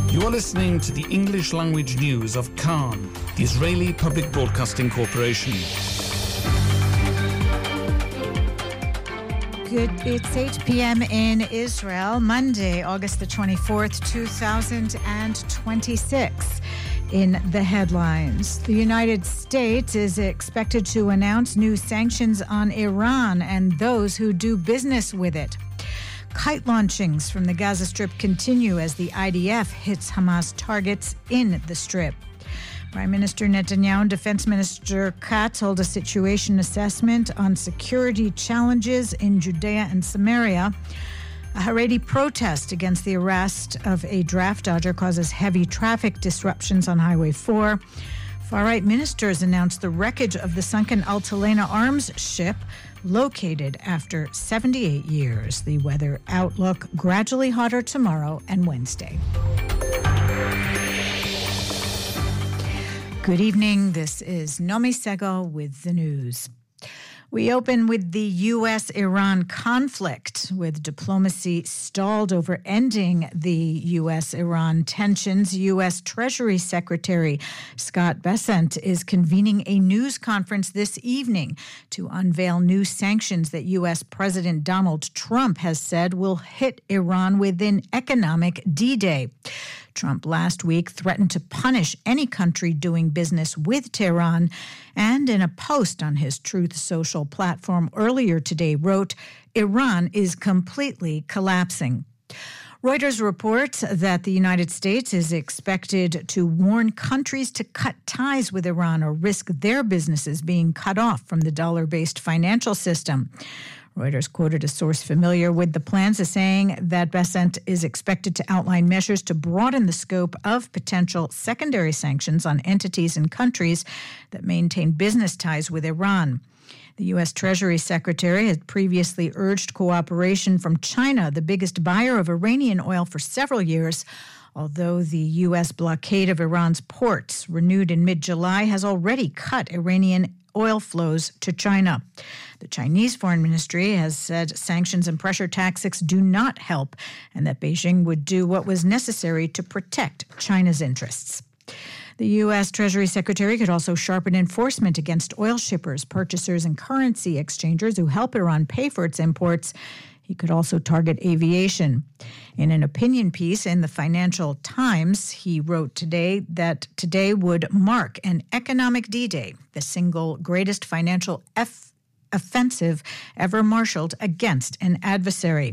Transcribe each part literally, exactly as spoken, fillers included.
You are listening to the English language news of Khan, the Israeli Public Broadcasting Corporation. Good. It's eight p.m. in Israel, Monday, August the twenty-fourth, two thousand twenty-six. In the headlines, the United States is expected to announce new sanctions on Iran and those who do business with it. Kite launchings from the Gaza Strip continue as the I D F hits Hamas targets in the Strip. Prime Minister Netanyahu and Defense Minister Katz hold a situation assessment on security challenges in Judea and Samaria. A Haredi protest against the arrest of a draft dodger causes heavy traffic disruptions on Highway four. Far-right ministers announced the wreckage of the sunken Altalena arms ship located after seventy-eight years. The weather outlook: gradually hotter tomorrow and Wednesday. Good evening. This is Nomi Segal with the news. We open with the U S Iran conflict, with diplomacy stalled over ending the U S Iran tensions. U S Treasury Secretary Scott Bessent is convening a news conference this evening to unveil new sanctions that U S President Donald Trump has said will hit Iran with an economic D-Day. Trump last week threatened to punish any country doing business with Tehran, and in a post on his Truth Social platform earlier today wrote, "Iran is completely collapsing." Reuters reports that the United States is expected to warn countries to cut ties with Iran or risk their businesses being cut off from the dollar-based financial system. Reuters quoted a source familiar with the plans as saying that Bessent is expected to outline measures to broaden the scope of potential secondary sanctions on entities and countries that maintain business ties with Iran. The U S Treasury Secretary had previously urged cooperation from China, the biggest buyer of Iranian oil for several years, although the U S blockade of Iran's ports, renewed in mid-July, has already cut Iranian oil flows to China. The Chinese Foreign Ministry has said sanctions and pressure tactics do not help, and that Beijing would do what was necessary to protect China's interests. The U S Treasury Secretary could also sharpen enforcement against oil shippers, purchasers, and currency exchangers who help Iran pay for its imports. He could also target aviation. In an opinion piece in the Financial Times, he wrote today that today would mark an economic D-Day, the single greatest financial eff- offensive ever marshaled against an adversary.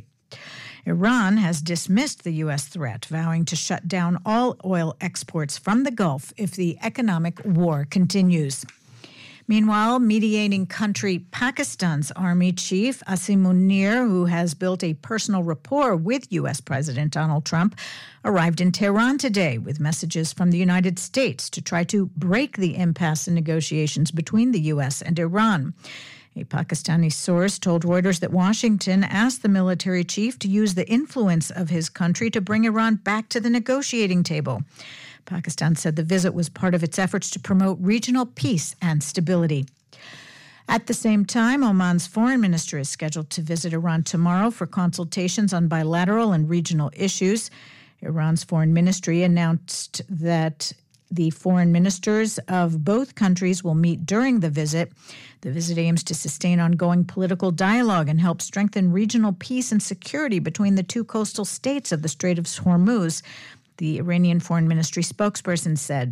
Iran has dismissed the U S threat, vowing to shut down all oil exports from the Gulf if the economic war continues. Meanwhile, mediating country Pakistan's army chief, Asim Munir, who has built a personal rapport with U S President Donald Trump, arrived in Tehran today with messages from the United States to try to break the impasse in negotiations between the U S and Iran. A Pakistani source told Reuters that Washington asked the military chief to use the influence of his country to bring Iran back to the negotiating table. Pakistan said the visit was part of its efforts to promote regional peace and stability. At the same time, Oman's foreign minister is scheduled to visit Iran tomorrow for consultations on bilateral and regional issues. Iran's foreign ministry announced that the foreign ministers of both countries will meet during the visit. The visit aims to sustain ongoing political dialogue and help strengthen regional peace and security between the two coastal states of the Strait of Hormuz, the Iranian Foreign Ministry spokesperson said.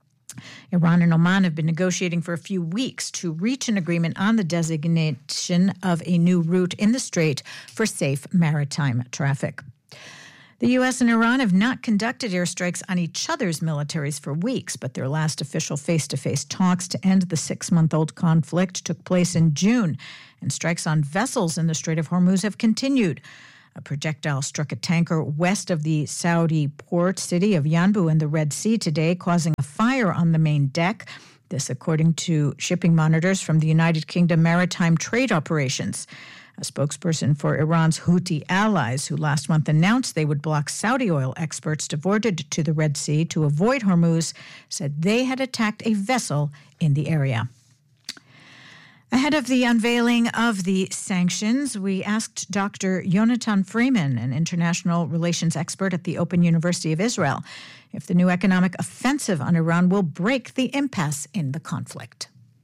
Iran and Oman have been negotiating for a few weeks to reach an agreement on the designation of a new route in the strait for safe maritime traffic. The U S and Iran have not conducted airstrikes on each other's militaries for weeks, but their last official face-to-face talks to end the six-month-old conflict took place in June, and strikes on vessels in the Strait of Hormuz have continued. A projectile struck a tanker west of the Saudi port city of Yanbu in the Red Sea today, causing a fire on the main deck. This according to shipping monitors from the United Kingdom Maritime Trade Operations. A spokesperson for Iran's Houthi allies, who last month announced they would block Saudi oil exports diverted to the Red Sea to avoid Hormuz, said they had attacked a vessel in the area. Ahead of the unveiling of the sanctions, we asked Doctor Yonatan Freeman, an international relations expert at the Open University of Israel, if the new economic offensive on Iran will break the impasse in the conflict.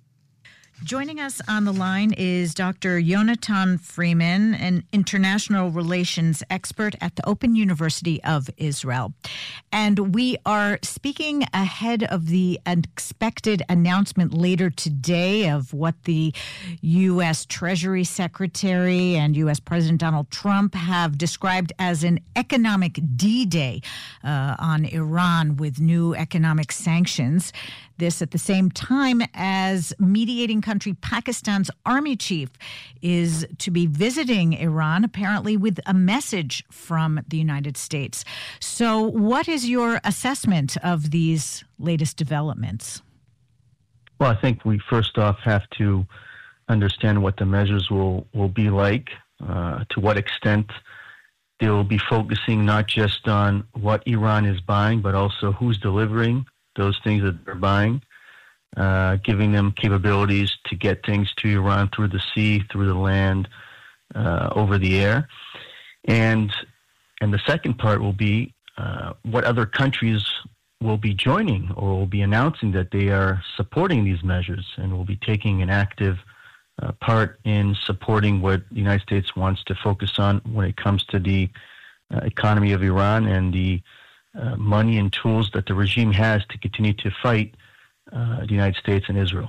Joining us on the line is Doctor Yonatan Freeman, an international relations expert at the Open University of Israel. And we are speaking ahead of the expected announcement later today of what the U S. Treasury Secretary and U S. President Donald Trump have described as an economic D-Day uh, on Iran with new economic sanctions. This at the same time as mediating country Pakistan's army chief is to be visiting Iran, apparently with a message from the United States. So what is your assessment of these latest developments? Well, I think we first off have to understand what the measures will, will be like, uh, to what extent they will be focusing not just on what Iran is buying, but also who's delivering those things that they're buying, uh, giving them capabilities to get things to Iran through the sea, through the land, uh, over the air. And and the second part will be uh, what other countries will be joining or will be announcing that they are supporting these measures and will be taking an active uh, part in supporting what the United States wants to focus on when it comes to the uh, economy of Iran and the Uh, money and tools that the regime has to continue to fight uh, the United States and Israel.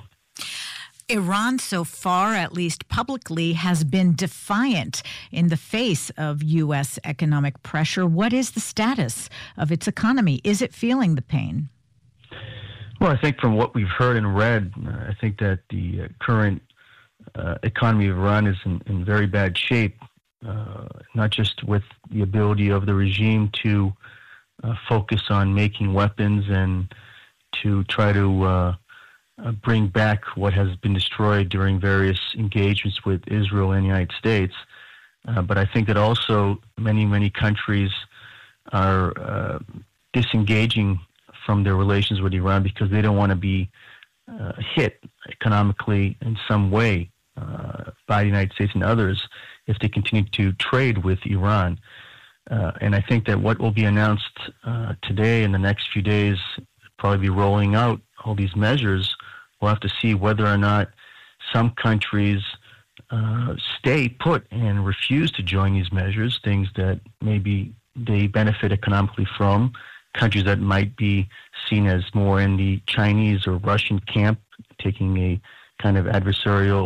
Iran, so far, at least publicly, has been defiant in the face of U S economic pressure. What is the status of its economy? Is it feeling the pain? Well, I think from what we've heard and read, uh, I think that the uh, current uh, economy of Iran is in, in very bad shape, uh, not just with the ability of the regime to Uh, focus on making weapons and to try to uh, uh, bring back what has been destroyed during various engagements with Israel and the United States. Uh, but I think that also many, many countries are uh, disengaging from their relations with Iran because they don't want to be uh, hit economically in some way uh, by the United States and others if they continue to trade with Iran. Uh, and I think that what will be announced uh, today in the next few days, probably be rolling out all these measures, we'll have to see whether or not some countries uh, stay put and refuse to join these measures, things that maybe they benefit economically from, countries that might be seen as more in the Chinese or Russian camp, taking a kind of adversarial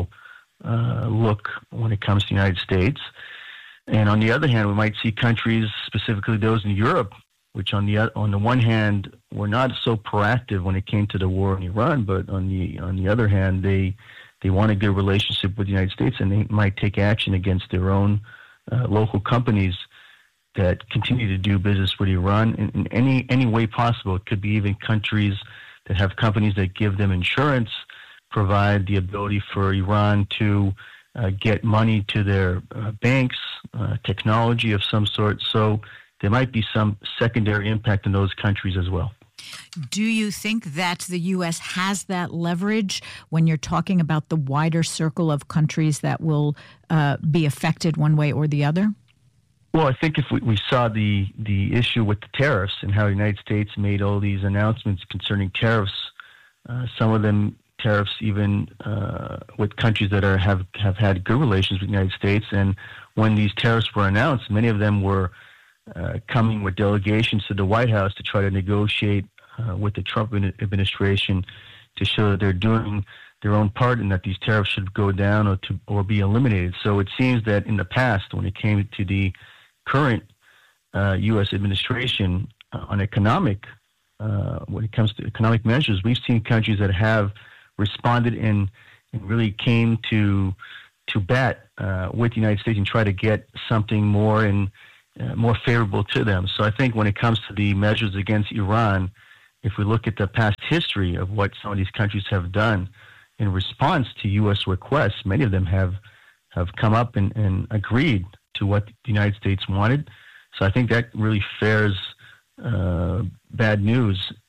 uh, look when it comes to the United States. And on the other hand, we might see countries, specifically those in Europe, which on the on the one hand were not so proactive when it came to the war in Iran, but on the on the other hand, they they want a good relationship with the United States, and they might take action against their own uh, local companies that continue to do business with Iran in, in any any way possible. It could be even countries that have companies that give them insurance, provide the ability for Iran to Uh, get money to their uh, banks, uh, technology of some sort. So there might be some secondary impact in those countries as well. Do you think that the U S has that leverage when you're talking about the wider circle of countries that will uh, be affected one way or the other? Well, I think if we, we saw the, the issue with the tariffs and how the United States made all these announcements concerning tariffs, uh, some of them tariffs even uh, with countries that are have, have had good relations with the United States. And when these tariffs were announced, many of them were uh, coming with delegations to the White House to try to negotiate uh, with the Trump administration to show that they're doing their own part and that these tariffs should go down or to or be eliminated. So it seems that in the past, when it came to the current uh, U S administration uh, on economic, uh, when it comes to economic measures, we've seen countries that have responded and, and really came to to bat uh, with the United States and try to get something more and uh, more favorable to them. So I think when it comes to the measures against Iran, if we look at the past history of what some of these countries have done in response to U S requests, many of them have have come up and, and agreed to what the United States wanted. So I think that really fares uh, bad news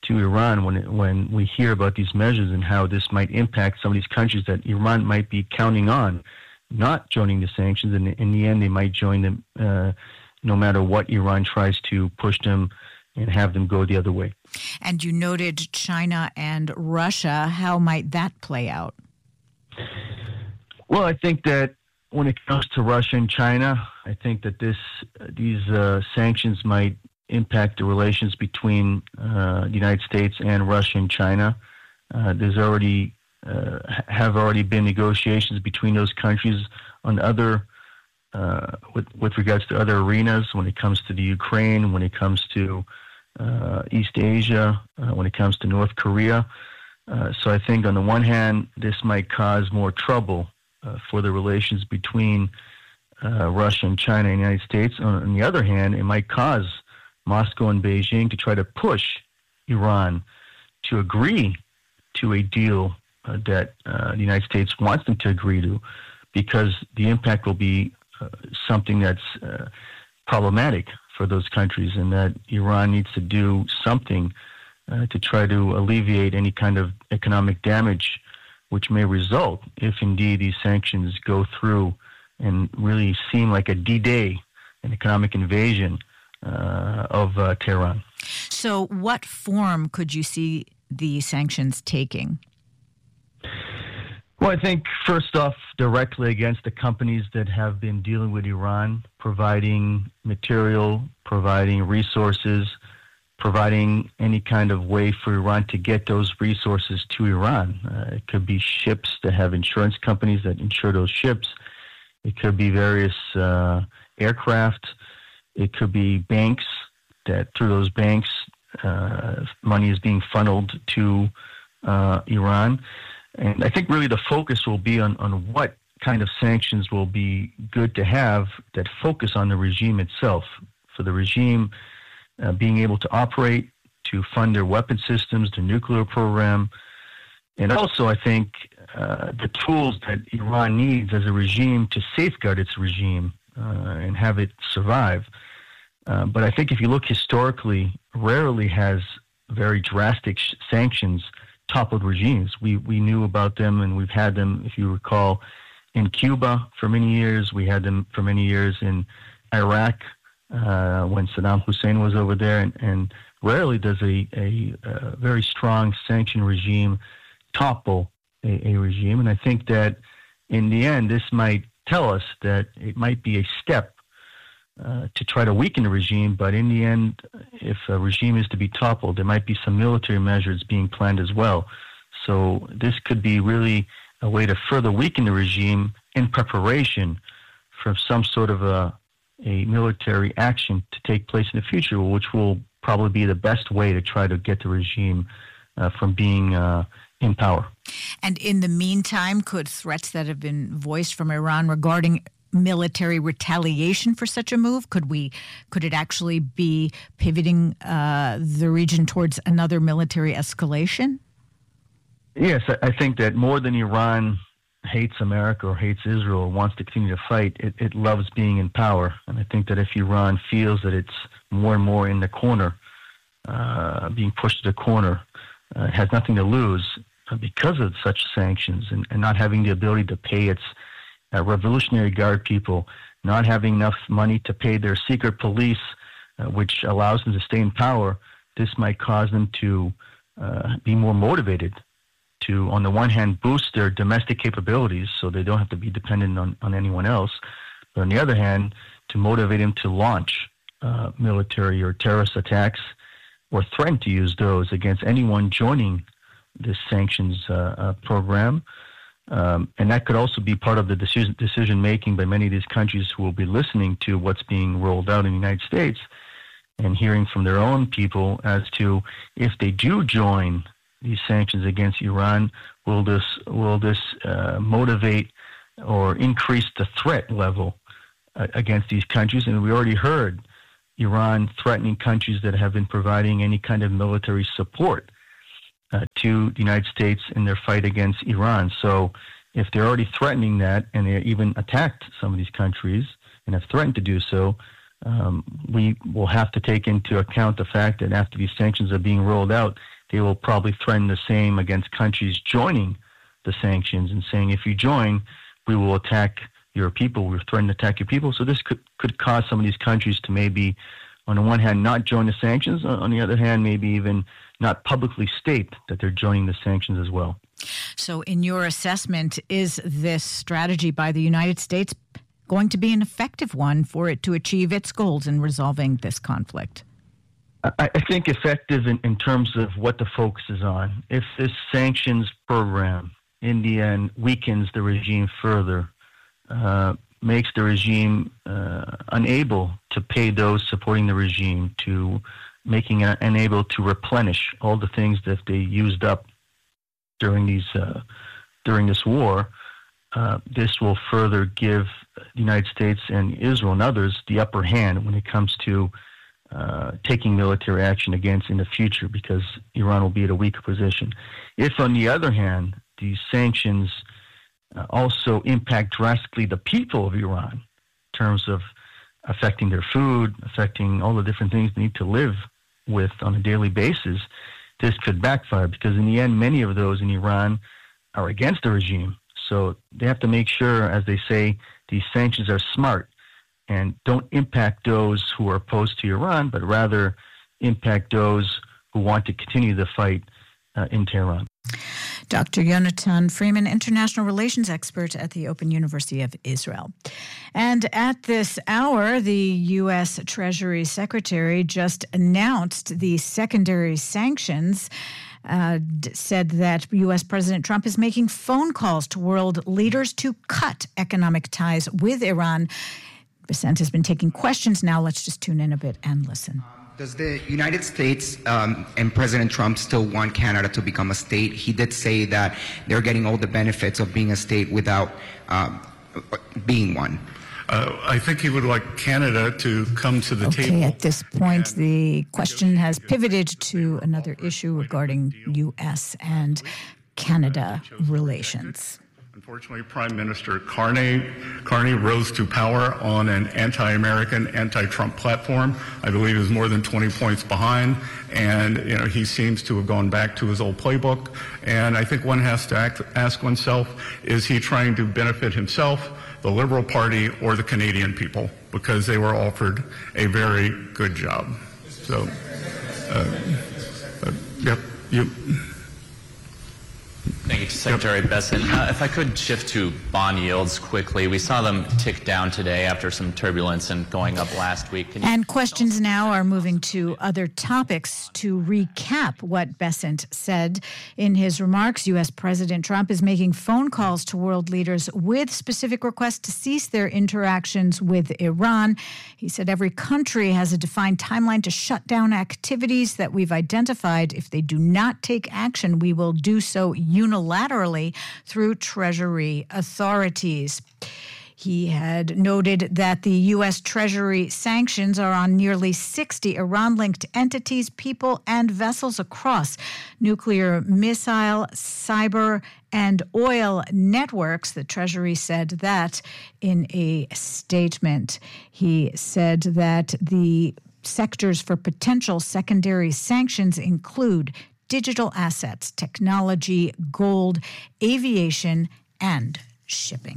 to Iran when it, when we hear about these measures and how this might impact some of these countries that Iran might be counting on not joining the sanctions, and in the end they might join them uh, no matter what Iran tries to push them and have them go the other way. And you noted China and Russia. How might that play out? Well, I think that when it comes to Russia and China, I think that this these uh, sanctions might impact the relations between uh, the United States and Russia and China. Uh, there's already uh, have already been negotiations between those countries on other uh, with with regards to other arenas when it comes to the Ukraine, when it comes to uh, East Asia, uh, when it comes to North Korea. Uh, so I think on the one hand, this might cause more trouble uh, for the relations between uh, Russia and China and the United States. On, on the other hand, it might cause Moscow and Beijing to try to push Iran to agree to a deal uh, that uh, the United States wants them to agree to, because the impact will be uh, something that's uh, problematic for those countries, and that Iran needs to do something uh, to try to alleviate any kind of economic damage which may result if indeed these sanctions go through and really seem like a D-Day, an economic invasion uh, of uh, Tehran. So what form could you see the sanctions taking? Well, I think first off, directly against the companies that have been dealing with Iran, providing material, providing resources, providing any kind of way for Iran to get those resources to Iran. Uh, it could be ships that have insurance companies that insure those ships. It could be various uh, aircraft. It could be banks that through those banks, uh, money is being funneled to uh, Iran. And I think really the focus will be on, on what kind of sanctions will be good to have that focus on the regime itself. For the regime uh, being able to operate, to fund their weapon systems, their nuclear program, and also I think uh, the tools that Iran needs as a regime to safeguard its regime uh, and have it survive. Uh, but I think if you look historically, rarely has very drastic sh- sanctions toppled regimes. We we knew about them, and we've had them, if you recall, in Cuba for many years. We had them for many years in Iraq uh, when Saddam Hussein was over there, and, and rarely does a, a, a very strong sanction regime topple a, a regime. And I think that in the end, this might tell us that it might be a step Uh, to try to weaken the regime, but in the end, if a regime is to be toppled, there might be some military measures being planned as well. So this could be really a way to further weaken the regime in preparation for some sort of a, a military action to take place in the future, which will probably be the best way to try to get the regime uh, from being uh, in power. And in the meantime, could threats that have been voiced from Iran regarding military retaliation for such a move? Could we? Could it actually be pivoting uh, the region towards another military escalation? Yes, I think that more than Iran hates America or hates Israel or wants to continue to fight, it, it loves being in power. And I think that if Iran feels that it's more and more in the corner, uh, being pushed to the corner, uh, it has nothing to lose uh, because of such sanctions and, and not having the ability to pay its Uh, Revolutionary Guard people, not having enough money to pay their secret police, uh, which allows them to stay in power. This might cause them to uh, be more motivated to, on the one hand, boost their domestic capabilities so they don't have to be dependent on, on anyone else, but on the other hand, to motivate them to launch uh, military or terrorist attacks or threaten to use those against anyone joining this sanctions uh, uh, program. Um, and that could also be part of the decision, decision making by many of these countries who will be listening to what's being rolled out in the United States and hearing from their own people as to if they do join these sanctions against Iran, will this will this uh, motivate or increase the threat level uh, against these countries? And we already heard Iran threatening countries that have been providing any kind of military support Uh, to the United States in their fight against Iran. So if they're already threatening that, and they even attacked some of these countries and have threatened to do so, um, we will have to take into account the fact that after these sanctions are being rolled out, they will probably threaten the same against countries joining the sanctions and saying, if you join, we will attack your people. We're threatening to attack your people. So this could, could cause some of these countries to maybe, on the one hand, not join the sanctions. On the other hand, maybe even not publicly state that they're joining the sanctions as well. So in your assessment, is this strategy by the United States going to be an effective one for it to achieve its goals in resolving this conflict? I, I think effective in, in terms of what the focus is on. If this sanctions program in the end weakens the regime further, uh, makes the regime uh, unable to pay those supporting the regime, to making it unable to replenish all the things that they used up during these uh, during this war, uh, this will further give the United States and Israel and others the upper hand when it comes to uh, taking military action against in the future, because Iran will be at a weaker position. If, on the other hand, these sanctions uh, also impact drastically the people of Iran in terms of affecting their food, affecting all the different things they need to live with on a daily basis, this could backfire, because in the end, many of those in Iran are against the regime. So they have to make sure, as they say, these sanctions are smart and don't impact those who are opposed to Iran, but rather impact those who want to continue the fight uh, in Tehran. Doctor Yonatan Freeman, international relations expert at the Open University of Israel. And at this hour, the U S. Treasury Secretary just announced the secondary sanctions, uh, said that U S. President Trump is making phone calls to world leaders to cut economic ties with Iran. Bessent has been taking questions now. Let's just tune in a bit and listen. Does the United States um, and President Trump still want Canada to become a state? He did say that they're getting all the benefits of being a state without um, being one. Uh, I think he would like Canada to come to the okay, table. Okay, at this point, the question has pivoted to another issue regarding U S and Canada relations. Unfortunately, Prime Minister Carney, Carney rose to power on an anti-American, anti-Trump platform. I believe is more than twenty points behind, and you know he seems to have gone back to his old playbook. And I think one has to act, ask oneself: is he trying to benefit himself, the Liberal Party, or the Canadian people? Because they were offered a very good job. So, uh, uh, yep, you. Thank you, Secretary yep. Bessent. Uh, if I could shift to bond yields quickly. We saw them tick down today after some turbulence and going up last week. Can and questions now are moving to other topics. To recap what Bessent said in his remarks, U S. President Trump is making phone calls to world leaders with specific requests to cease their interactions with Iran. He said every country has a defined timeline to shut down activities that we've identified. If they do not take action, we will do so unilaterally through Treasury authorities. He had noted that the U S. Treasury sanctions are on nearly sixty Iran-linked entities, people, and vessels across nuclear, missile, cyber, and oil networks. The Treasury said that in a statement. He said that the sectors for potential secondary sanctions include digital assets, technology, gold, aviation, and shipping.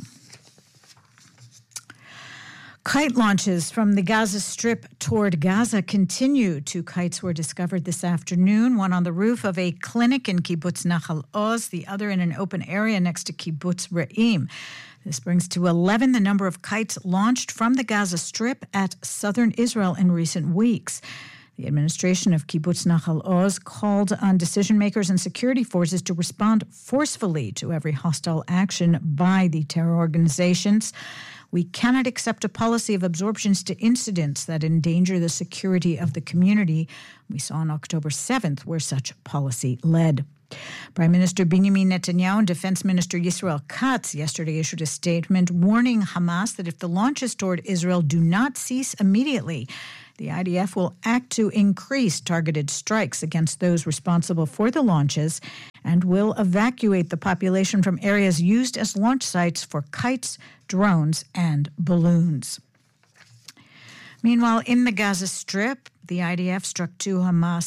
Kite launches from the Gaza Strip toward Gaza continue. Two kites were discovered this afternoon, one on the roof of a clinic in Kibbutz Nahal Oz, the other in an open area next to Kibbutz Re'im. This brings to eleven the number of kites launched from the Gaza Strip at southern Israel in recent weeks. The administration of Kibbutz Nahal Oz called on decision makers and security forces to respond forcefully to every hostile action by the terror organizations. We cannot accept a policy of absorptions to incidents that endanger the security of the community. We saw on October seventh where such policy led. Prime Minister Benjamin Netanyahu and Defense Minister Yisrael Katz yesterday issued a statement warning Hamas that if the launches toward Israel do not cease immediately, the I D F will act to increase targeted strikes against those responsible for the launches and will evacuate the population from areas used as launch sites for kites, drones, and balloons. Meanwhile, in the Gaza Strip, the I D F struck two Hamas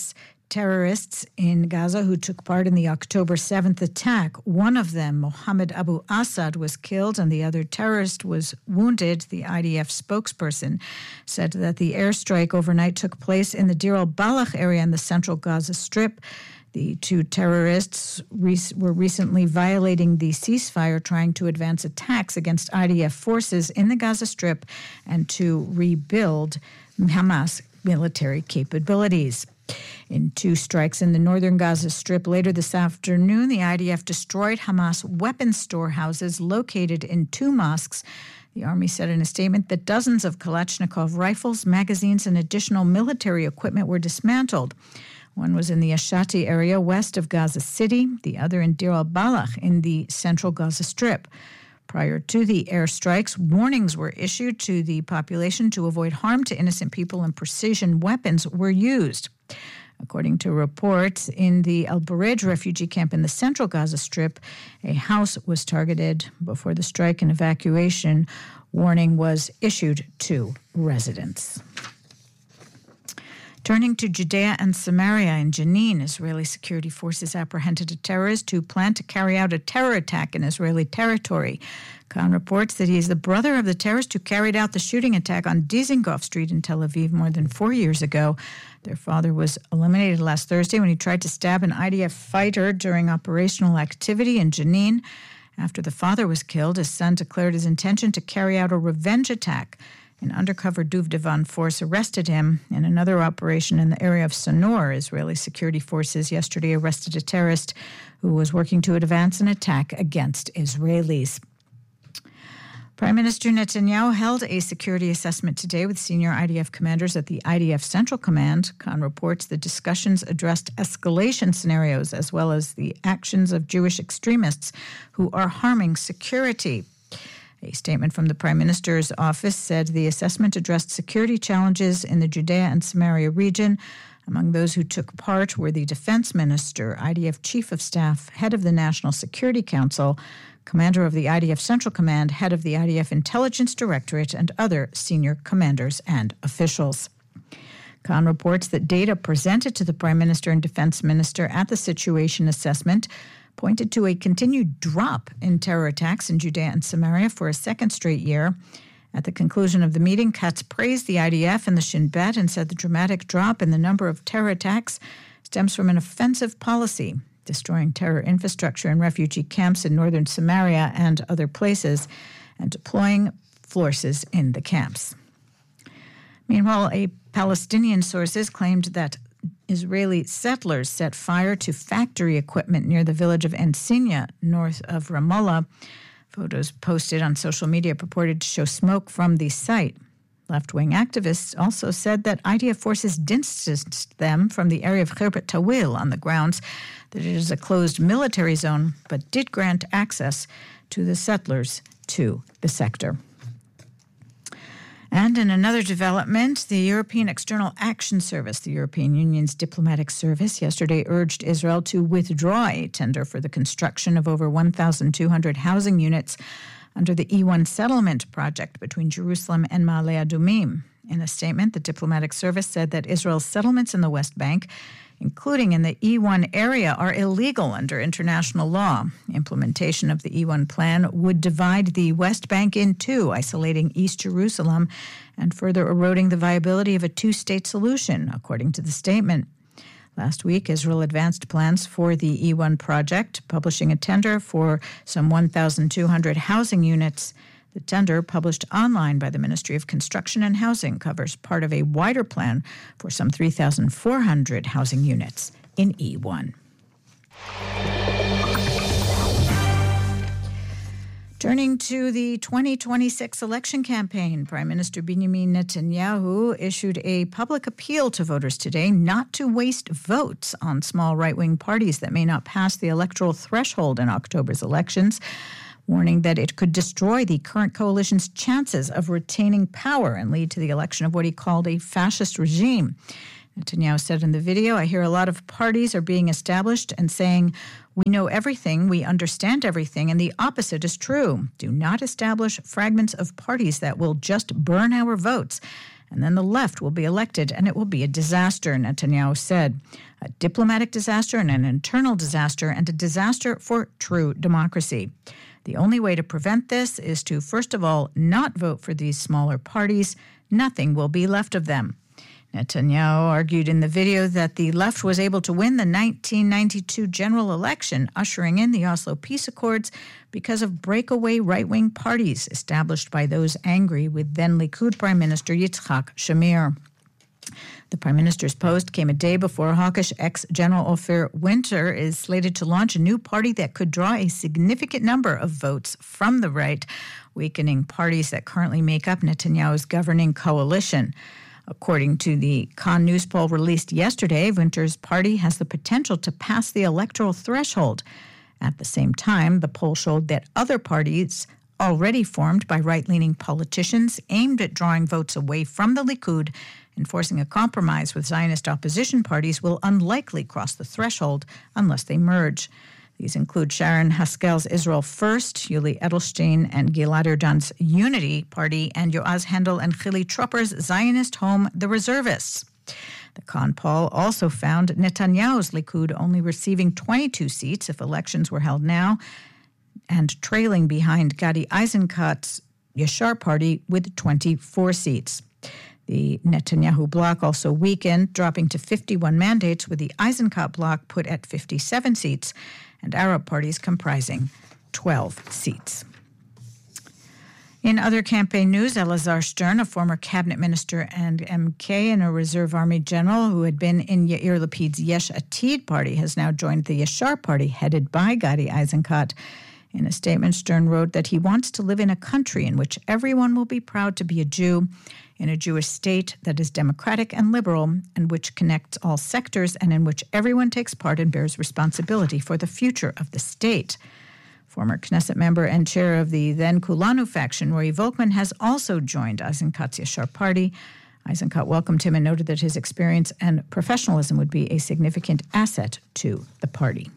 terrorists in Gaza who took part in the October seventh attack. One of them, Mohammed Abu Assad, was killed and the other terrorist was wounded. The I D F spokesperson said that the airstrike overnight took place in the Deir al-Balach area in the central Gaza Strip. The two terrorists re- were recently violating the ceasefire, trying to advance attacks against I D F forces in the Gaza Strip and to rebuild Hamas military capabilities. In two strikes in the northern Gaza Strip later this afternoon, the I D F destroyed Hamas weapons storehouses located in two mosques. The army said in a statement that dozens of Kalashnikov rifles, magazines, and additional military equipment were dismantled. One was in the Ashati area west of Gaza City, the other in Deir al-Balach in the central Gaza Strip. Prior to the airstrikes, warnings were issued to the population to avoid harm to innocent people, and precision weapons were used. According to reports, in the Al-Burej refugee camp in the central Gaza Strip, a house was targeted. Before the strike and evacuation, warning was issued to residents. Turning to Judea and Samaria in Jenin, Israeli security forces apprehended a terrorist who planned to carry out a terror attack in Israeli territory. Khan reports that he is the brother of the terrorist who carried out the shooting attack on Dizengoff Street in Tel Aviv more than four years ago. Their father was eliminated last Thursday when he tried to stab an I D F fighter during operational activity in Jenin. After the father was killed, his son declared his intention to carry out a revenge attack. An undercover Duvdevan force arrested him. In another operation in the area of Sanor, Israeli security forces yesterday arrested a terrorist who was working to advance an attack against Israelis. Prime Minister Netanyahu held a security assessment today with senior I D F commanders at the I D F Central Command. Khan reports the discussions addressed escalation scenarios as well as the actions of Jewish extremists who are harming security. A statement from the Prime Minister's office said the assessment addressed security challenges in the Judea and Samaria region. Among those who took part were the Defense Minister, I D F Chief of Staff, Head of the National Security Council, Commander of the I D F Central Command, Head of the I D F Intelligence Directorate, and other senior commanders and officials. Khan reports that data presented to the Prime Minister and Defense Minister at the situation assessment pointed to a continued drop in terror attacks in Judea and Samaria for a second straight year. At the conclusion of the meeting, Katz praised the I D F and the Shin Bet and said the dramatic drop in the number of terror attacks stems from an offensive policy, destroying terror infrastructure and refugee camps in northern Samaria and other places, and deploying forces in the camps. Meanwhile, a Palestinian sources claimed that Israeli settlers set fire to factory equipment near the village of Ensinia, north of Ramallah. Photos posted on social media purported to show smoke from the site. Left-wing activists also said that I D F forces distanced them from the area of Khirbet Tawil on the grounds that it is a closed military zone, but did grant access to the settlers to the sector. And in another development, the European External Action Service, the European Union's diplomatic service, yesterday urged Israel to withdraw a tender for the construction of over one thousand two hundred housing units under the E one settlement project between Jerusalem and Ma'ale Adumim. In a statement, the diplomatic service said that Israel's settlements in the West Bank, including in the E one area, are illegal under international law. Implementation of the E one plan would divide the West Bank in two, isolating East Jerusalem and further eroding the viability of a two-state solution, according to the statement. Last week, Israel advanced plans for the E one project, publishing a tender for some one thousand two hundred housing units. The tender, published online by the Ministry of Construction and Housing, covers part of a wider plan for some three thousand four hundred housing units in E one. Turning to the twenty twenty-six election campaign, Prime Minister Benjamin Netanyahu issued a public appeal to voters today not to waste votes on small right-wing parties that may not pass the electoral threshold in October's elections, warning that it could destroy the current coalition's chances of retaining power and lead to the election of what he called a fascist regime. Netanyahu said in the video, "I hear a lot of parties are being established and saying, we know everything, we understand everything, and the opposite is true. Do not establish fragments of parties that will just burn our votes and then the left will be elected, and it will be a disaster, Netanyahu said. A diplomatic disaster and an internal disaster, and a disaster for true democracy. The only way to prevent this is to, first of all, not vote for these smaller parties. Nothing will be left of them. Netanyahu argued in the video that the left was able to win the nineteen ninety-two general election, ushering in the Oslo Peace Accords, because of breakaway right-wing parties established by those angry with then Likud Prime Minister Yitzhak Shamir. The Prime Minister's post came a day before hawkish ex-General Ophir Winter is slated to launch a new party that could draw a significant number of votes from the right, weakening parties that currently make up Netanyahu's governing coalition. According to the Khan News poll released yesterday, Winter's party has the potential to pass the electoral threshold. At the same time, the poll showed that other parties already formed by right-leaning politicians aimed at drawing votes away from the Likud and forcing a compromise with Zionist opposition parties will unlikely cross the threshold unless they merge. These include Sharon Haskel's Israel First, Yuli Edelstein and Gilad Erdan's Unity Party, and Yoaz Hendel and Chili Tropper's Zionist Home, the Reservists. The Khan poll also found Netanyahu's Likud only receiving twenty-two seats if elections were held now, and trailing behind Gadi Eisenkot's Yashar Party with twenty-four seats. The Netanyahu bloc also weakened, dropping to fifty-one mandates, with the Eisenkot bloc put at fifty-seven seats, and Arab parties comprising twelve seats. In other campaign news, Elazar Stern, a former cabinet minister and M K and a reserve army general who had been in Yair Lapid's Yesh Atid party, has now joined the Yashar party headed by Gadi Eisenkot. In a statement, Stern wrote that he wants to live in a country in which everyone will be proud to be a Jew, in a Jewish state that is democratic and liberal, and which connects all sectors, and in which everyone takes part and bears responsibility for the future of the state. Former Knesset member and chair of the then Kulanu faction, Roy Volkman, has also joined Eisenkot's Yashar party. Eisenkot welcomed him and noted that his experience and professionalism would be a significant asset to the party.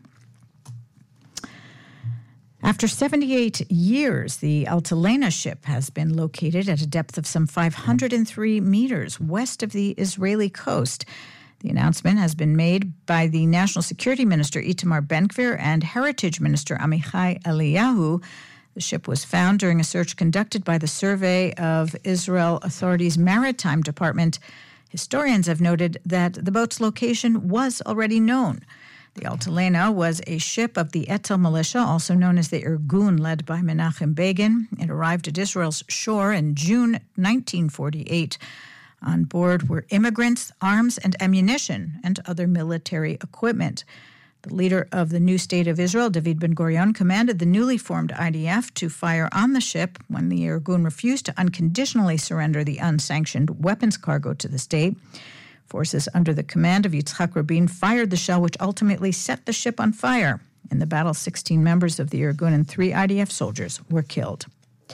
After seventy-eight years, the Altalena ship has been located at a depth of some five hundred three meters west of the Israeli coast. The announcement has been made by the National Security Minister Itamar Ben-Gvir and Heritage Minister Amichai Eliyahu. The ship was found during a search conducted by the Survey of Israel Authority's Maritime Department. Historians have noted that the boat's location was already known. The Altalena was a ship of the Etzel militia, also known as the Irgun, led by Menachem Begin. It arrived at Israel's shore in June nineteen forty-eight. On board were immigrants, arms and ammunition, and other military equipment. The leader of the new state of Israel, David Ben-Gurion, commanded the newly formed I D F to fire on the ship when the Irgun refused to unconditionally surrender the unsanctioned weapons cargo to the state. Forces under the command of Yitzhak Rabin fired the shell, which ultimately set the ship on fire. In the battle, sixteen members of the Irgun and three I D F soldiers were killed.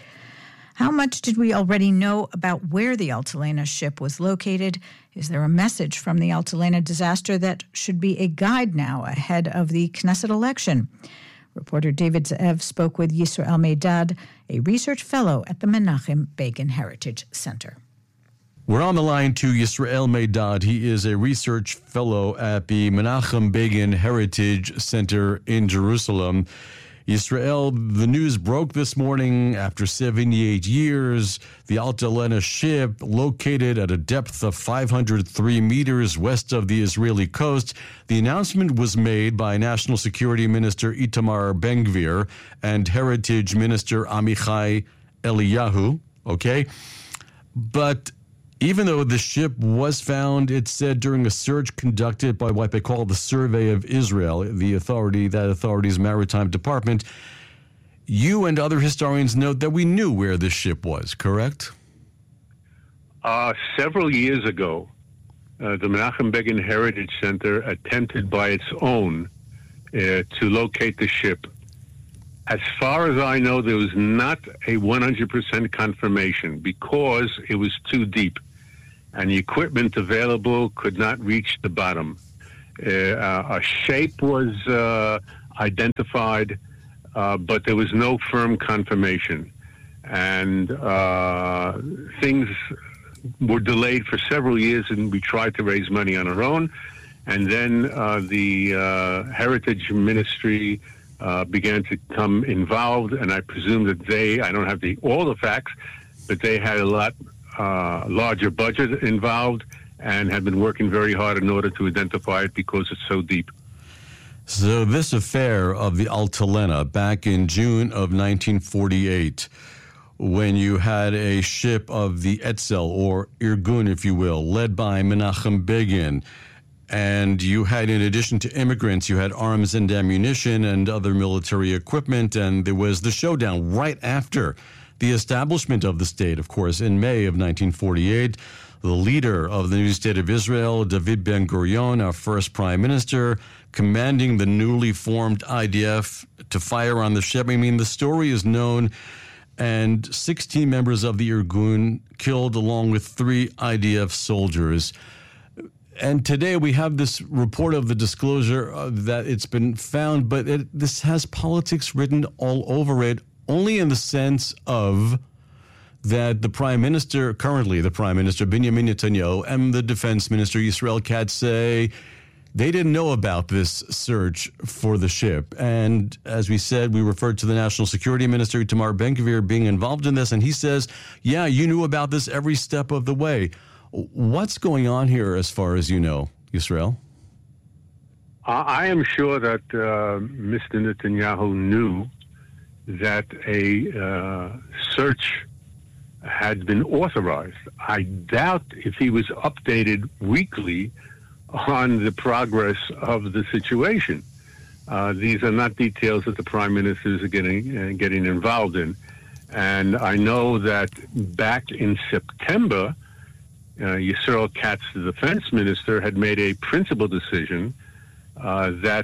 How much did we already know about where the Altalena ship was located? Is there a message from the Altalena disaster that should be a guide now ahead of the Knesset election? Reporter David Ze'ev spoke with Yisrael Meidad, a research fellow at the Menachem Begin Heritage Center. We're on the line to Yisrael Meidad. He is a research fellow at the Menachem Begin Heritage Center in Jerusalem. Yisrael, the news broke this morning after seventy-eight years. The Altalena ship, located at a depth of five hundred three meters west of the Israeli coast. The announcement was made by National Security Minister Itamar Ben-Gvir and Heritage Minister Amichai Eliyahu. Okay? But even though the ship was found, it said, during a search conducted by what they call the Survey of Israel, the authority, that authority's maritime department, you and other historians note that we knew where this ship was, correct? Uh, several years ago, uh, the Menachem Begin Heritage Center attempted by its own uh, to locate the ship. As far as I know, there was not a one hundred percent confirmation because it was too deep, and the equipment available could not reach the bottom. Uh, a shape was uh, identified, uh, but there was no firm confirmation. And uh, things were delayed for several years, and we tried to raise money on our own. And then uh, the uh, Heritage Ministry uh, began to come involved, and I presume that they, I don't have the, all the facts, but they had a lot uh, larger budget involved and had been working very hard in order to identify it because it's so deep. So this affair of the Altalena back in June of nineteen forty-eight, when you had a ship of the Etzel, or Irgun, if you will, led by Menachem Begin, and you had, in addition to immigrants, you had arms and ammunition and other military equipment, and there was the showdown right after the establishment of the state, of course, in May of nineteen forty-eight. The leader of the new state of Israel, David Ben-Gurion, our first prime minister, commanding the newly formed I D F to fire on the ship. I mean, the story is known, and sixteen members of the Irgun killed along with three I D F soldiers. And today we have this report of the disclosure uh, that it's been found, but it, this has politics written all over it, only in the sense of that the prime minister, currently the prime minister, Benjamin Netanyahu, and the defense minister, Yisrael Katz, say they didn't know about this search for the ship. And as we said, we referred to the national security minister, Itamar Ben-Gvir, being involved in this. And he says, yeah, you knew about this every step of the way. What's going on here as far as you know, Yisrael? I am sure that uh, Mister Netanyahu knew that a uh, search had been authorized. I doubt if he was updated weekly on the progress of the situation. Uh, these are not details that the prime ministers are getting uh, getting involved in. And I know that back in September, uh, Yisrael Katz, the defense minister, had made a principal decision uh, that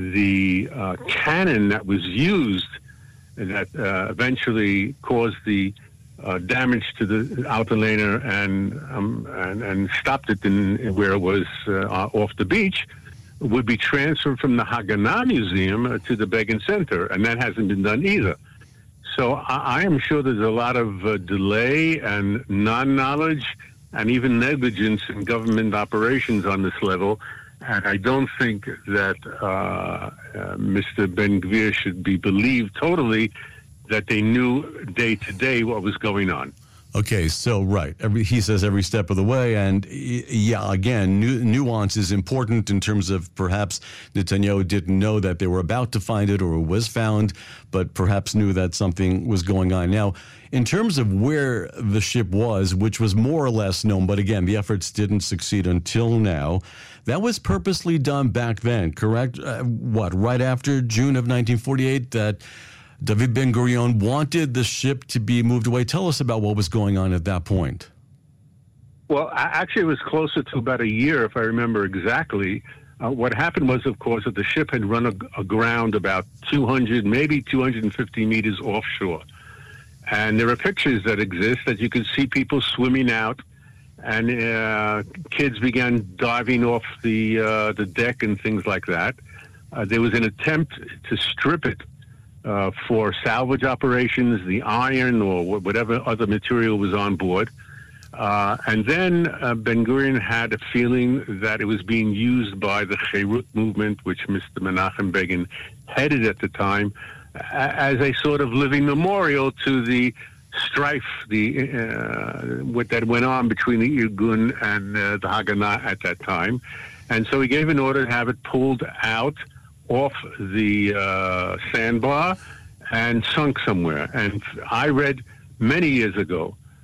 the uh, cannon that was used that uh, eventually caused the Uh, damage to the Altalena and, um, and and stopped it in where it was uh, off the beach, would be transferred from the Haganah Museum uh, to the Begin Center, and that hasn't been done either. So I, I am sure there's a lot of uh, delay and non-knowledge and even negligence in government operations on this level, and I don't think that uh, uh, Mister Ben-Gvir should be believed totally that they knew day to day what was going on. Okay, so right, every, he says every step of the way, and yeah, again, nu- nuance is important in terms of perhaps Netanyahu didn't know that they were about to find it or it was found, but perhaps knew that something was going on. Now, in terms of where the ship was, which was more or less known, but again, the efforts didn't succeed until now, that was purposely done back then, correct? Uh, what, right after June of nineteen forty-eight, that David Ben-Gurion wanted the ship to be moved away. Tell us about what was going on at that point. Well, actually, it was closer to about a year, if I remember exactly. Uh, what happened was, of course, that the ship had run ag- aground about two hundred, maybe two hundred fifty meters offshore. And there are pictures that exist that you can see people swimming out, and uh, kids began diving off the uh, the deck and things like that. Uh, there was an attempt to strip it Uh, for salvage operations, the iron or whatever other material was on board. Uh, and then uh, Ben-Gurion had a feeling that it was being used by the Cherut movement, which Mister Menachem Begin headed at the time, a- as a sort of living memorial to the strife the uh, what that went on between the Irgun and uh, the Haganah at that time. And so he gave an order to have it pulled out off the uh, sandbar and sunk somewhere. And I read many years ago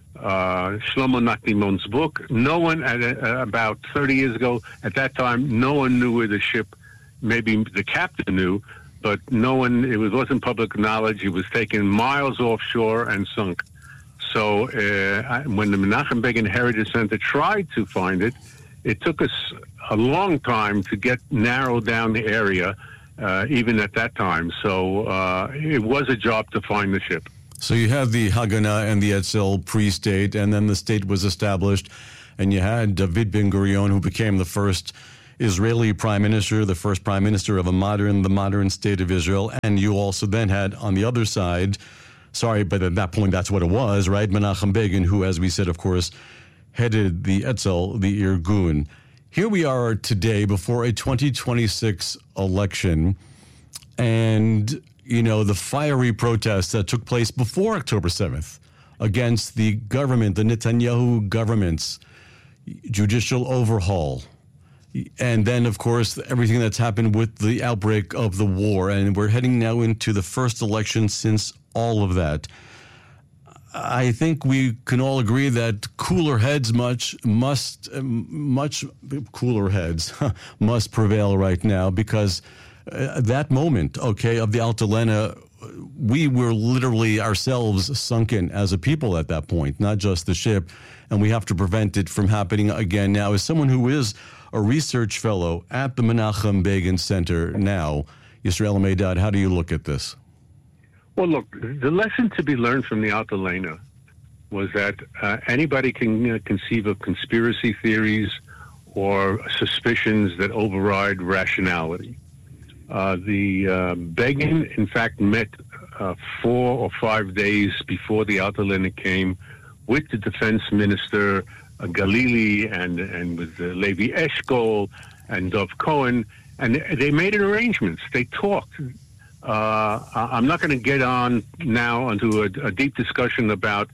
uh, Shlomo Nachdimon's book. No one, at, uh, about thirty years ago, at that time, no one knew where the ship, maybe the captain knew, but no one, it was, wasn't public knowledge. It was taken miles offshore and sunk. So uh, when the Menachem Begin Heritage Center tried to find it, it took us a long time to get narrow down the area, Uh, even at that time. So uh, it was a job to find the ship. So you have the Haganah and the Etzel pre-state, and then the state was established, and you had David Ben-Gurion, who became the first Israeli prime minister, the first prime minister of a modern, the modern state of Israel, and you also then had on the other side, sorry, but at that point that's what it was, right? Menachem Begin, who, as we said, of course, headed the Etzel, the Irgun. Here we are today before a twenty twenty-six election, and, you know, the fiery protests that took place before October seventh against the government, the Netanyahu government's judicial overhaul. And then, of course, everything that's happened with the outbreak of the war. And we're heading now into the first election since all of that. I think we can all agree that cooler heads much must, much cooler heads must prevail right now, because uh, that moment, okay, of the Altalena, we were literally ourselves sunken as a people at that point, not just the ship, and we have to prevent it from happening again now. As someone who is a research fellow at the Menachem Begin Center now, Yisrael Meidad, how do you look at this? Well, look, the lesson to be learned from the Altalena was that uh, anybody can uh, conceive of conspiracy theories or suspicions that override rationality. Uh, the uh, Begin, in fact, met uh, four or five days before the Altalena came with the defense minister, uh, Galili, and, and with uh, Levi Eshkol and Dov Cohen, and they made arrangements. They talked. Uh, I'm not going to get on now onto a, a deep discussion about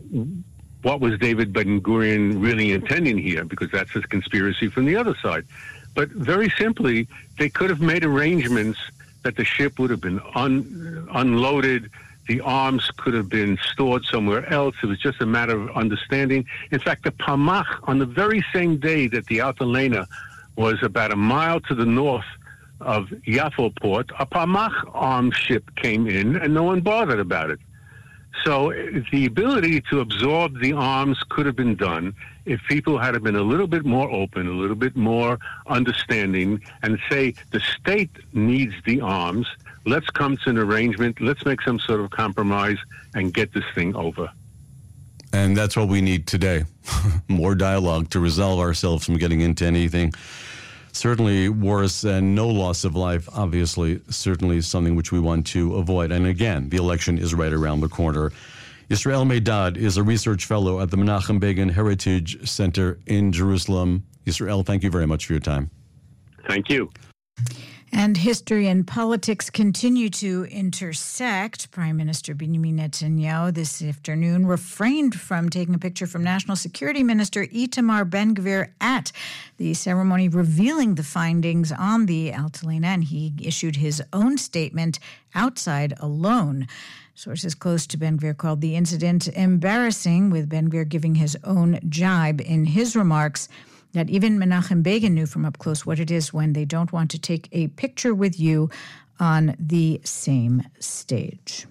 what was David Ben-Gurion really intending here, because that's a conspiracy from the other side. But very simply, they could have made arrangements that the ship would have been un, unloaded, the arms could have been stored somewhere else. It was just a matter of understanding. In fact, the Palmach, on the very same day that the Altalena was about a mile to the north of Yafo port, a Palmach armed ship came in, and no one bothered about it. So the ability to absorb the arms could have been done if people had been a little bit more open, a little bit more understanding, and say the state needs the arms. Let's come to an arrangement. Let's make some sort of compromise and get this thing over. And that's what we need today. More dialogue to resolve ourselves from getting into anything certainly worse, and no loss of life, obviously, certainly something which we want to avoid. And again, the election is right around the corner. Yisrael Meidad is a research fellow at the Menachem Begin Heritage Center in Jerusalem. Yisrael, thank you very much for your time. Thank you. And history and politics continue to intersect. Prime Minister Benjamin Netanyahu this afternoon refrained from taking a picture from National Security Minister Itamar Ben-Gvir at the ceremony revealing the findings on the Altalena, and he issued his own statement outside alone. Sources close to Ben-Gvir called the incident embarrassing, with Ben-Gvir giving his own jibe in his remarks that even Menachem Begin knew from up close what it is when they don't want to take a picture with you on the same stage.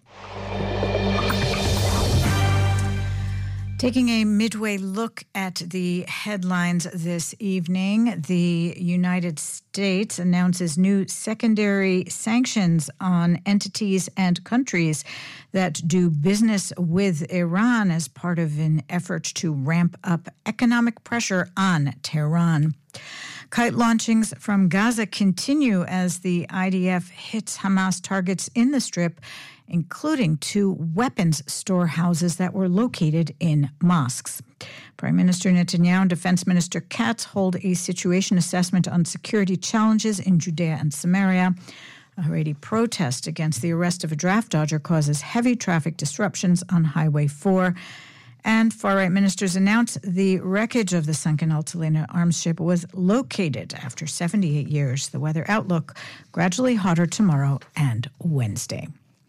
Taking a midway look at the headlines this evening, the United States announces new secondary sanctions on entities and countries that do business with Iran as part of an effort to ramp up economic pressure on Tehran. Kite launchings from Gaza continue as the I D F hits Hamas targets in the Strip, including two weapons storehouses that were located in mosques. Prime Minister Netanyahu and Defense Minister Katz hold a situation assessment on security challenges in Judea and Samaria. A Haredi protest against the arrest of a draft dodger causes heavy traffic disruptions on Highway four. And far-right ministers announced the wreckage of the sunken Altalena arms ship was located after seventy-eight years. The weather outlook, gradually hotter tomorrow and Wednesday.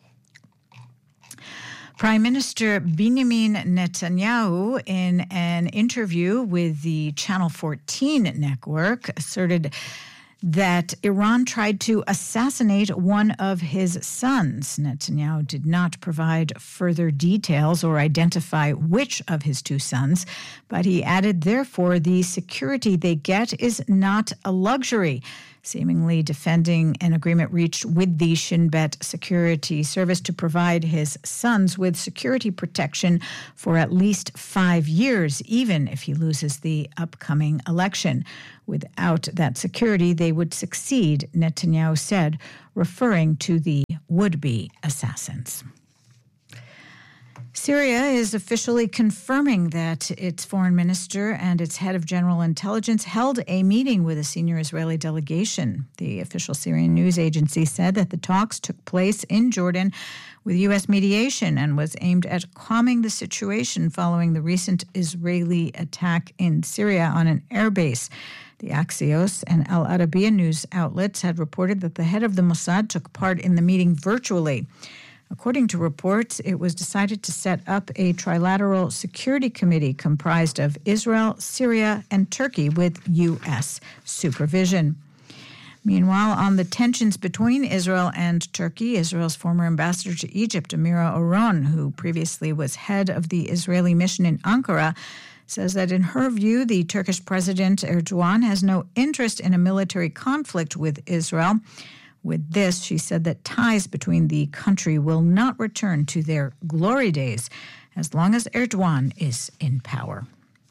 Prime Minister Benjamin Netanyahu, in an interview with the Channel fourteen network, asserted that Iran tried to assassinate one of his sons. Netanyahu did not provide further details or identify which of his two sons, but he added, therefore, the security they get is not a luxury, seemingly defending an agreement reached with the Shin Bet security service to provide his sons with security protection for at least five years, even if he loses the upcoming election. Without that security, they would succeed, Netanyahu said, referring to the would-be assassins. Syria is officially confirming that its foreign minister and its head of general intelligence held a meeting with a senior Israeli delegation. The official Syrian news agency said that the talks took place in Jordan with U S mediation and was aimed at calming the situation following the recent Israeli attack in Syria on an airbase. The Axios and Al Arabiya news outlets had reported that the head of the Mossad took part in the meeting virtually. According to reports, it was decided to set up a trilateral security committee comprised of Israel, Syria, and Turkey with U S supervision. Meanwhile, on the tensions between Israel and Turkey, Israel's former ambassador to Egypt, Amira Oron, who previously was head of the Israeli mission in Ankara, says that in her view, the Turkish President Erdogan has no interest in a military conflict with Israel. With this, she said that ties between the country will not return to their glory days as long as Erdogan is in power.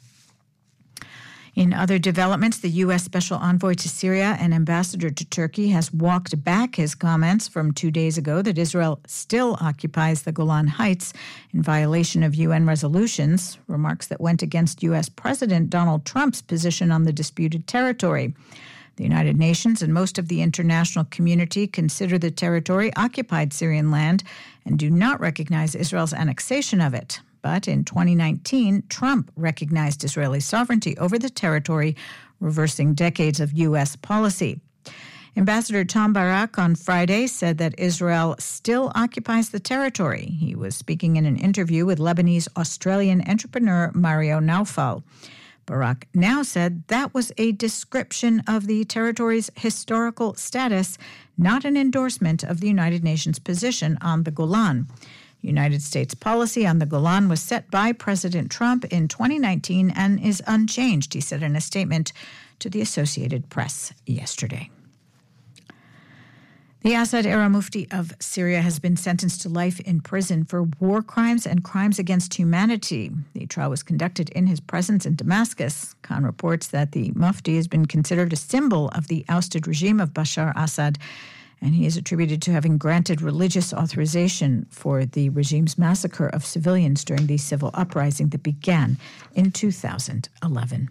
In other developments, the U S Special Envoy to Syria and Ambassador to Turkey has walked back his comments from two days ago that Israel still occupies the Golan Heights in violation of U N resolutions, remarks that went against U S President Donald Trump's position on the disputed territory. The United Nations and most of the international community consider the territory occupied Syrian land and do not recognize Israel's annexation of it. But in twenty nineteen, Trump recognized Israeli sovereignty over the territory, reversing decades of U S policy. Ambassador Tom Barak on Friday said that Israel still occupies the territory. He was speaking in an interview with Lebanese-Australian entrepreneur Mario Naufal. Barak now said that was a description of the territory's historical status, not an endorsement of the United Nations position on the Golan. United States policy on the Golan was set by President Trump in twenty nineteen and is unchanged, he said in a statement to the Associated Press yesterday. The Assad-era Mufti of Syria has been sentenced to life in prison for war crimes and crimes against humanity. The trial was conducted in his presence in Damascus. Khan reports that the Mufti has been considered a symbol of the ousted regime of Bashar Assad, and he is attributed to having granted religious authorization for the regime's massacre of civilians during the civil uprising that began in two thousand eleven.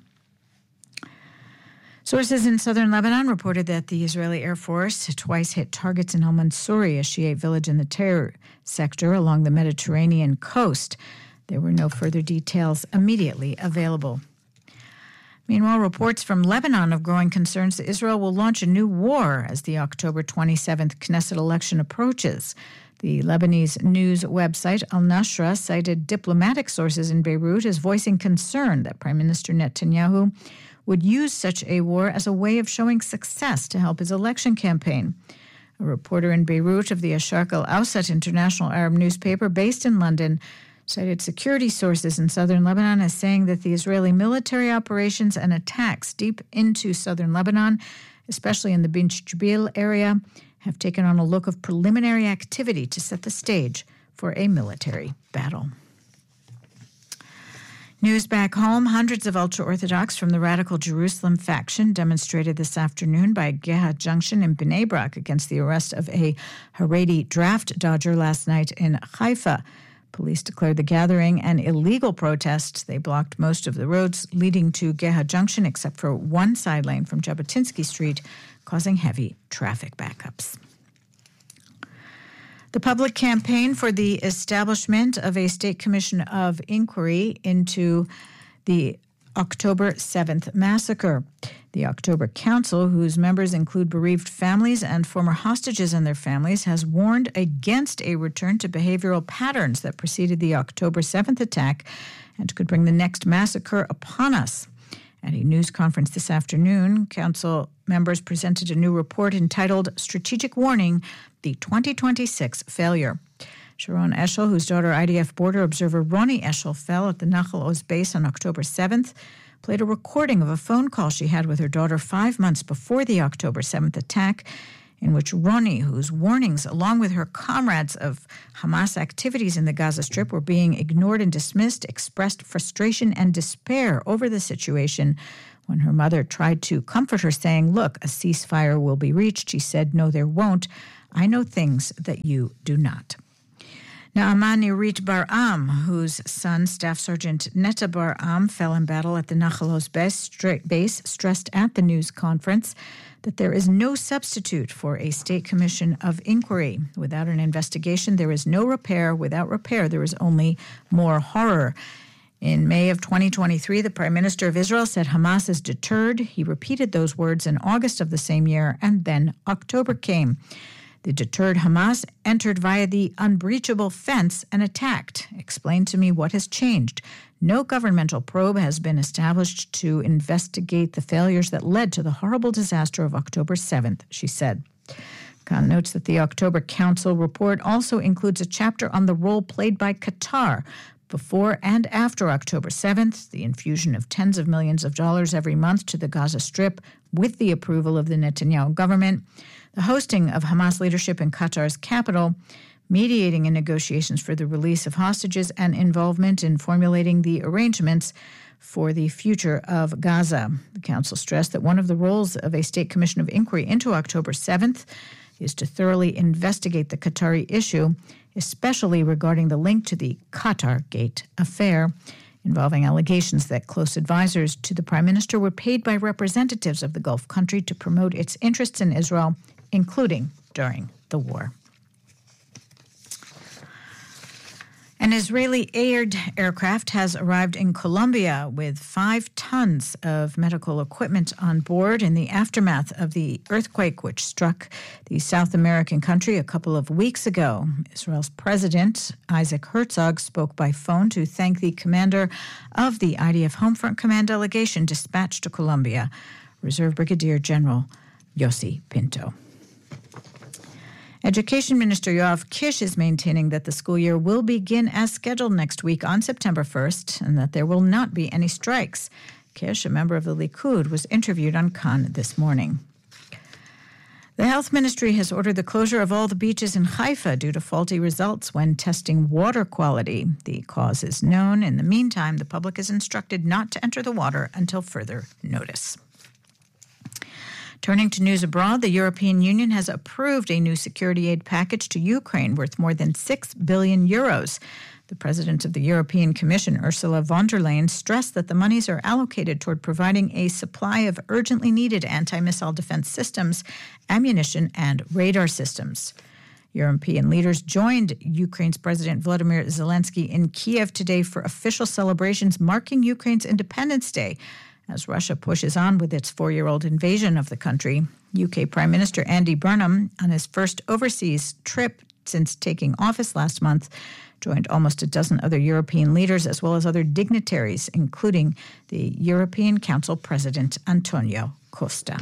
Sources in southern Lebanon reported that the Israeli Air Force twice hit targets in al-Mansouri, a Shiite village in the Tyre sector along the Mediterranean coast. There were no further details immediately available. Meanwhile, reports from Lebanon of growing concerns that Israel will launch a new war as the October twenty-seventh Knesset election approaches. The Lebanese news website Al-Nashra cited diplomatic sources in Beirut as voicing concern that Prime Minister Netanyahu would use such a war as a way of showing success to help his election campaign. A reporter in Beirut of the Asharq al-Awsat International Arab newspaper based in London cited security sources in southern Lebanon as saying that the Israeli military operations and attacks deep into southern Lebanon, especially in the Bint Jbeil area, have taken on a look of preliminary activity to set the stage for a military battle. News back home, hundreds of ultra-Orthodox from the Radical Jerusalem faction demonstrated this afternoon by Geha Junction in Bnei Brak against the arrest of a Haredi draft dodger last night in Haifa. Police declared the gathering an illegal protest. They blocked most of the roads leading to Geha Junction except for one side lane from Jabotinsky Street, causing heavy traffic backups. The public campaign for the establishment of a state commission of inquiry into the October seventh massacre. The October Council, whose members include bereaved families and former hostages and their families, has warned against a return to behavioral patterns that preceded the October seventh attack and could bring the next massacre upon us. At a news conference this afternoon, Council members presented a new report entitled Strategic Warning, the twenty twenty-six Failure. Sharon Eshel, whose daughter I D F border observer Ronnie Eshel fell at the Nachal Oz base on October seventh, played a recording of a phone call she had with her daughter five months before the October seventh attack, in which Ronnie, whose warnings, along with her comrades of Hamas activities in the Gaza Strip, were being ignored and dismissed, expressed frustration and despair over the situation. When her mother tried to comfort her, saying, "Look, a ceasefire will be reached," she said, "No, there won't. I know things that you do not." Naaman Irit Bar-Am, whose son, Staff Sergeant Netta Bar-Am, fell in battle at the Nahal Oz base, stressed at the news conference that there is no substitute for a state commission of inquiry. Without an investigation, there is no repair. Without repair, there is only more horror. In May of twenty twenty-three, the Prime Minister of Israel said Hamas is deterred. He repeated those words in August of the same year, and then October came. The deterred Hamas entered via the unbreachable fence and attacked. Explain to me what has changed. No governmental probe has been established to investigate the failures that led to the horrible disaster of October seventh, she said. Khan notes that the October Council report also includes a chapter on the role played by Qatar before and after October seventh, the infusion of tens of millions of dollars every month to the Gaza Strip with the approval of the Netanyahu government, the hosting of Hamas leadership in Qatar's capital, mediating in negotiations for the release of hostages, and involvement in formulating the arrangements for the future of Gaza. The council stressed that one of the roles of a state commission of inquiry into October seventh is to thoroughly investigate the Qatari issue, especially regarding the link to the Qatar Gate affair, involving allegations that close advisors to the prime minister were paid by representatives of the Gulf country to promote its interests in Israel, including during the war. An Israeli aired aircraft has arrived in Colombia with five tons of medical equipment on board in the aftermath of the earthquake which struck the South American country a couple of weeks ago. Israel's President Isaac Herzog spoke by phone to thank the commander of the I D F Homefront Command delegation dispatched to Colombia, Reserve Brigadier General Yossi Pinto. Education Minister Yoav Kish is maintaining that the school year will begin as scheduled next week on September first and that there will not be any strikes. Kish, a member of the Likud, was interviewed on Khan this morning. The Health Ministry has ordered the closure of all the beaches in Haifa due to faulty results when testing water quality. The cause is known. In the meantime, the public is instructed not to enter the water until further notice. Turning to news abroad, the European Union has approved a new security aid package to Ukraine worth more than six billion euros. The president of the European Commission, Ursula von der Leyen, stressed that the monies are allocated toward providing a supply of urgently needed anti-missile defense systems, ammunition, and radar systems. European leaders joined Ukraine's President Volodymyr Zelensky in Kiev today for official celebrations marking Ukraine's Independence Day, as Russia pushes on with its four-year-old invasion of the country. U K Prime Minister Andy Burnham, on his first overseas trip since taking office last month, joined almost a dozen other European leaders as well as other dignitaries, including the European Council President Antonio Costa.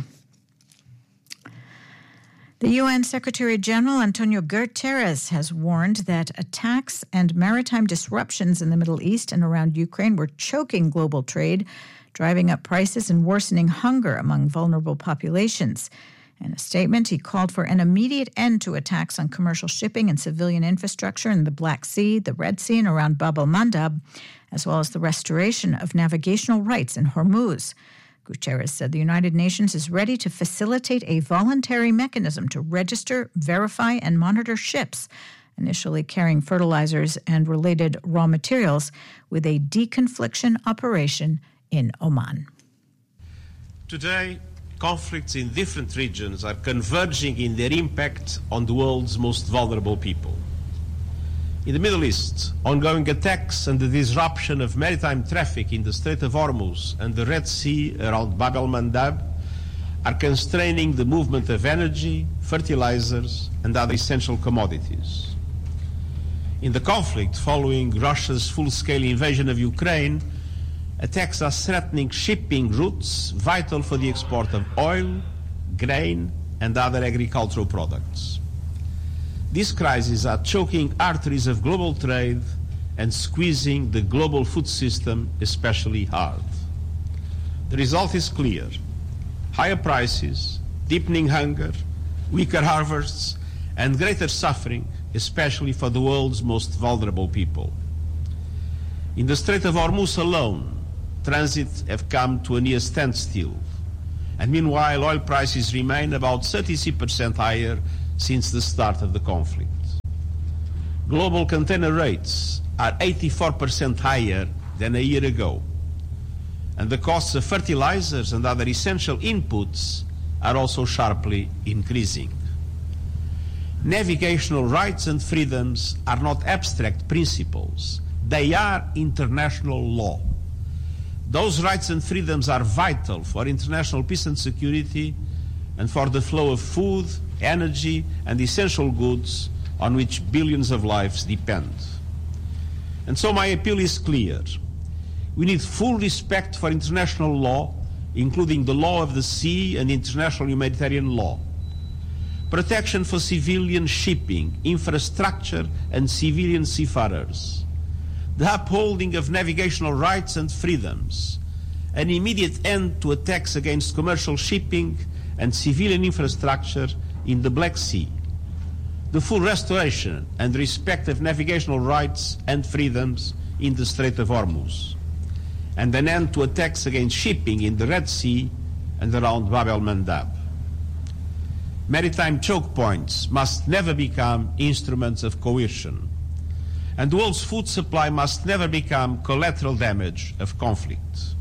The U N Secretary-General Antonio Guterres has warned that attacks and maritime disruptions in the Middle East and around Ukraine were choking global trade, driving up prices and worsening hunger among vulnerable populations. In a statement, he called for an immediate end to attacks on commercial shipping and civilian infrastructure in the Black Sea, the Red Sea, and around Bab el-Mandab, as well as the restoration of navigational rights in Hormuz. Guterres said the United Nations is ready to facilitate a voluntary mechanism to register, verify, and monitor ships initially carrying fertilizers and related raw materials with a deconfliction operation in Oman. Today, conflicts in different regions are converging in their impact on the world's most vulnerable people. In the Middle East, ongoing attacks and the disruption of maritime traffic in the Strait of Hormuz and the Red Sea around Bab el-Mandab are constraining the movement of energy, fertilizers, and other essential commodities. In the conflict following Russia's full-scale invasion of Ukraine, attacks are threatening shipping routes vital for the export of oil, grain, and other agricultural products. These crises are choking arteries of global trade and squeezing the global food system especially hard. The result is clear: higher prices, deepening hunger, weaker harvests, and greater suffering, especially for the world's most vulnerable people. In the Strait of Hormuz alone, transit have come to a near standstill, and meanwhile oil prices remain about thirty-six percent higher since the start of the conflict. Global container rates are eighty-four percent higher than a year ago, and the costs of fertilizers and other essential inputs are also sharply increasing. Navigational rights and freedoms are not abstract principles. They are international law. Those rights and freedoms are vital for international peace and security and for the flow of food, energy, and essential goods on which billions of lives depend. And so my appeal is clear. We need full respect for international law, including the law of the sea and international humanitarian law. Protection for civilian shipping, infrastructure, and civilian seafarers. The upholding of navigational rights and freedoms. An immediate end to attacks against commercial shipping and civilian infrastructure in the Black Sea. The full restoration and respect of navigational rights and freedoms in the Strait of Hormuz. And an end to attacks against shipping in the Red Sea and around Bab el-Mandab. Maritime choke points must never become instruments of coercion, and the world's food supply must never become collateral damage of conflict.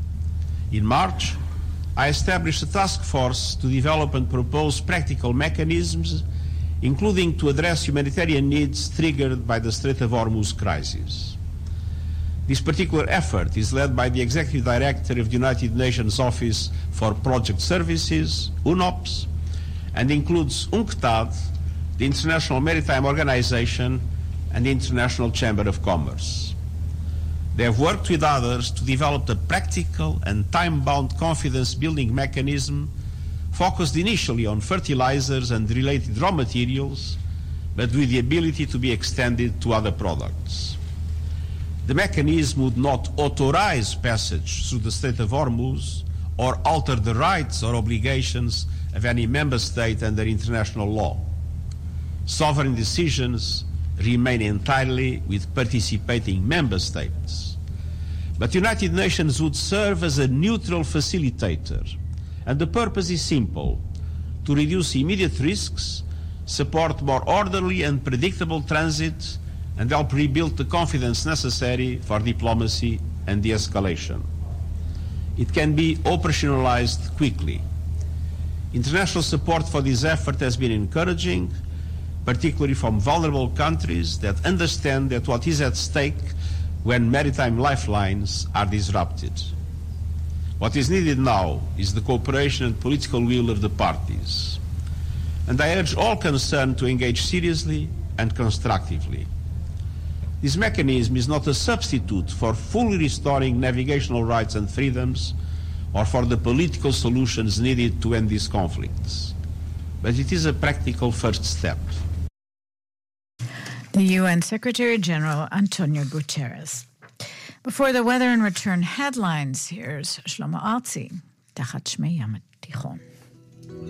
In March, I established a task force to develop and propose practical mechanisms, including to address humanitarian needs triggered by the Strait of Hormuz crisis. This particular effort is led by the Executive Director of the United Nations Office for Project Services, UNOPS, and includes UNCTAD, the International Maritime Organization, and the International Chamber of Commerce. They have worked with others to develop a practical and time-bound confidence-building mechanism focused initially on fertilizers and related raw materials, but with the ability to be extended to other products. The mechanism would not authorize passage through the Strait of Hormuz or alter the rights or obligations of any member state under international law. Sovereign decisions remain entirely with participating member states. But the United Nations would serve as a neutral facilitator, and the purpose is simple: to reduce immediate risks, support more orderly and predictable transit, and help rebuild the confidence necessary for diplomacy and de-escalation. It can be operationalized quickly. International support for this effort has been encouraging, particularly from vulnerable countries that understand that what is at stake when maritime lifelines are disrupted. What is needed now is the cooperation and political will of the parties. And I urge all concerned to engage seriously and constructively. This mechanism is not a substitute for fully restoring navigational rights and freedoms or for the political solutions needed to end these conflicts, but it is a practical first step. The U N Secretary General Antonio Guterres. Before the weather and return headlines, here's Shlomo Artzi, Tachat Shmei Yam Tichon.